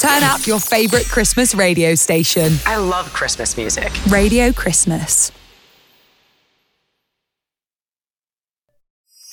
Turn up your favourite Christmas radio station. I love Christmas music. Radio Christmas.